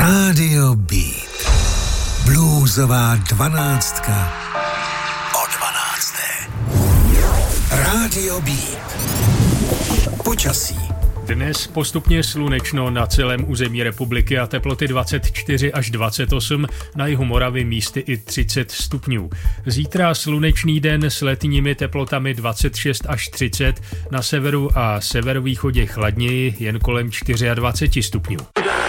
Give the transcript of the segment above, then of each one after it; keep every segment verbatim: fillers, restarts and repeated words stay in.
Rádio Beat. Bluesová dvanáctka o dvanácté. Rádio Beat. Počasí. Dnes postupně slunečno na celém území republiky a teploty dvacet čtyři až dvacet osm, na jihu Moravy místy i třicet stupňů. Zítra slunečný den s letními teplotami dvacet šest až třicet, na severu a severovýchodě chladněji, jen kolem dvacet čtyři stupňů.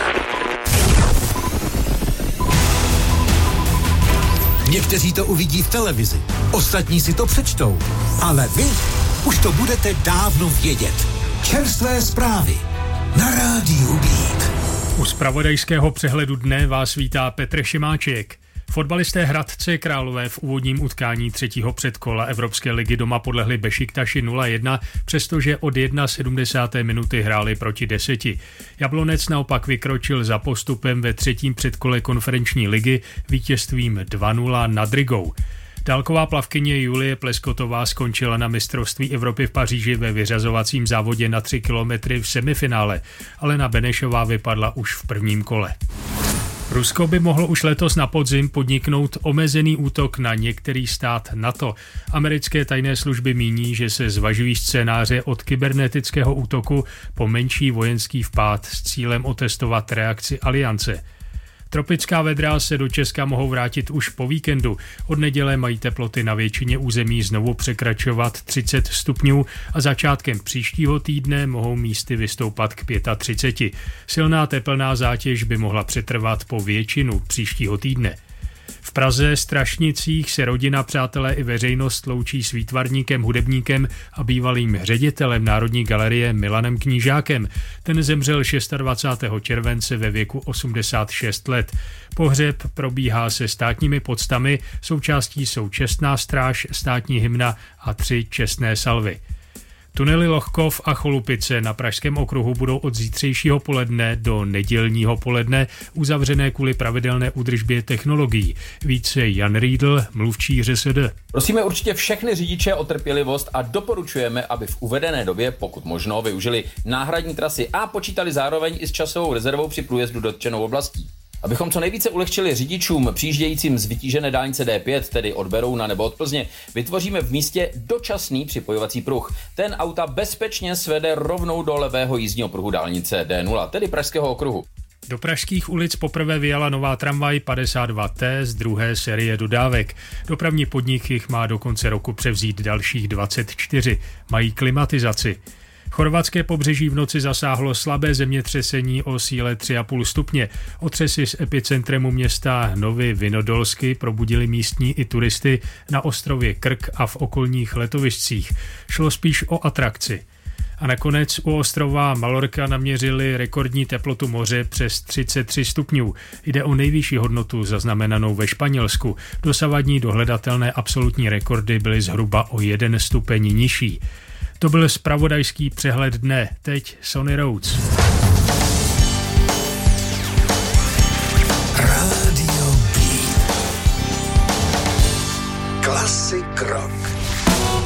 Někteří to uvidí v televizi, ostatní si to přečtou, ale vy už to budete dávno vědět. Čerstvé zprávy na Rádiu Beat. U zpravodajského přehledu dne vás vítá Petr Šimáček. Fotbalisté Hradce Králové v úvodním utkání třetího předkola Evropské ligy doma podlehli Bešiktaši nula jedna, přestože od sedmdesáté první minuty hráli proti deseti. Jablonec naopak vykročil za postupem ve třetím předkole konferenční ligy vítězstvím dva nula nad Rigou. Dálková plavkyně Julie Pleskotová skončila na mistrovství Evropy v Paříži ve vyřazovacím závodě na tři kilometry v semifinále. Alena Benešová vypadla už v prvním kole. Rusko by mohlo už letos na podzim podniknout omezený útok na některý stát NATO. Americké tajné služby míní, že se zvažují scénáře od kybernetického útoku po menší vojenský vpád s cílem otestovat reakci aliance. Tropická vedra se do Česka mohou vrátit už po víkendu. Od neděle mají teploty na většině území znovu překračovat třicet stupňů a začátkem příštího týdne mohou místy vystoupat k třiceti pěti. Silná tepelná zátěž by mohla přetrvat po většinu příštího týdne. V Praze Strašnicích se rodina, přátelé i veřejnost loučí s výtvarníkem, hudebníkem a bývalým ředitelem Národní galerie Milanem Knížákem. Ten zemřel dvacátého šestého července ve věku osmdesát šest let. Pohřeb probíhá se státními poctami, součástí jsou čestná stráž, státní hymna a tři čestné salvy. Tunely Lohkov a Cholupice na Pražském okruhu budou od zítřejšího poledne do nedělního poledne uzavřené kvůli pravidelné údržbě technologií. Více Jan Riedl, mluvčí ŘSD. Prosíme určitě všechny řidiče o trpělivost a doporučujeme, aby v uvedené době, pokud možno, využili náhradní trasy a počítali zároveň i s časovou rezervou při průjezdu dotčenou oblastí. Abychom co nejvíce ulehčili řidičům přijíždějícím z vytížené dálnice D pět, tedy od Berouna nebo od Plzně, vytvoříme v místě dočasný připojovací pruh. Ten auta bezpečně svede rovnou do levého jízdního pruhu dálnice D nula, tedy Pražského okruhu. Do pražských ulic poprvé vyjela nová tramvaj padesát dva T z druhé série dodávek. Dopravní podnik jich má do konce roku převzít dalších dvacet čtyři. Mají klimatizaci. Chorvatské pobřeží v noci zasáhlo slabé zemětřesení o síle tři a půl stupně. Otřesy z epicentrem města Novy Vinodolsky probudili místní i turisty na ostrově Krk a v okolních letoviscích. Šlo spíš o atrakci. A nakonec u ostrova Malorka naměřili rekordní teplotu moře přes třicet tři stupňů. Jde o nejvyšší hodnotu zaznamenanou ve Španělsku. Dosavadní dohledatelné absolutní rekordy byly zhruba o jeden stupeň nižší. To byl zpravodajský přehled dne. Teď Sonny Rhodes. Rádio Beat. Classic rock.